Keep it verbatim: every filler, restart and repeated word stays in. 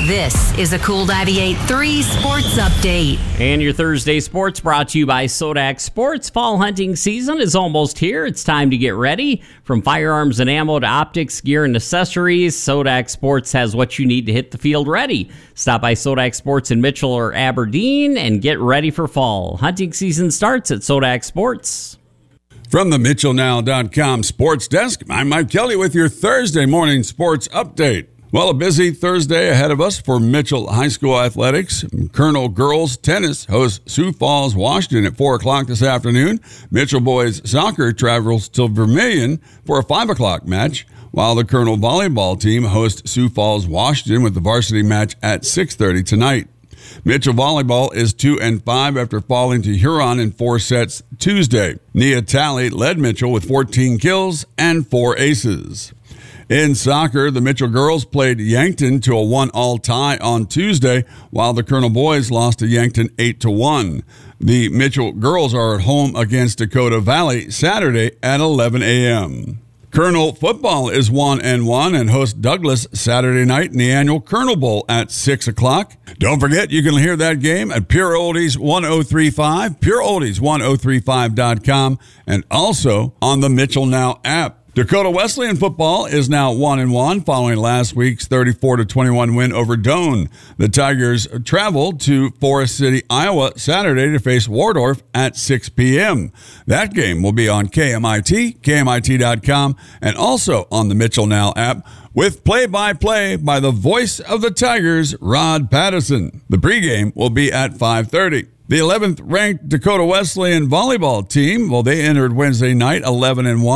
This is a Cool ninety-eight point three Sports Update. And your Thursday sports brought to you by Sodak Sports. Fall hunting season is almost here. It's time to get ready. From firearms and ammo to optics, gear, and accessories, Sodak Sports has what you need to hit the field ready. Stop by Sodak Sports in Mitchell or Aberdeen and get ready for fall. Hunting season starts at Sodak Sports. From the Mitchell Now dot com sports desk, I'm Mike Kelly with your Thursday morning sports update. Well, a busy Thursday ahead of us for Mitchell High School athletics. Colonel girls tennis hosts Sioux Falls, Washington at four o'clock this afternoon. Mitchell boys soccer travels to Vermillion for a five o'clock match, while the Colonel volleyball team hosts Sioux Falls, Washington with the varsity match at six thirty tonight. Mitchell volleyball is two and five after falling to Huron in four sets Tuesday. Nia Talley led Mitchell with fourteen kills and four aces. In soccer, the Mitchell girls played Yankton to a one-all tie on Tuesday, while the Colonel boys lost to Yankton eight to one. The Mitchell girls are at home against Dakota Valley Saturday at eleven a.m. Colonel football is one and one and hosts Douglas Saturday night in the annual Colonel Bowl at six o'clock. Don't forget, you can hear that game at Pure Oldies ten thirty-five, pure oldies ten thirty-five dot com, and also on the Mitchell Now app. Dakota Wesleyan football is now one and one following last week's thirty-four to twenty-one win over Doane. The Tigers travel to Forest City, Iowa Saturday to face Waldorf at six p.m. That game will be on K M I T, K M I T dot com, and also on the Mitchell Now app with play-by-play by the voice of the Tigers, Rod Pattison. The pregame will be at five thirty. The eleventh ranked Dakota Wesleyan volleyball team, well, they entered Wednesday night eleven and one.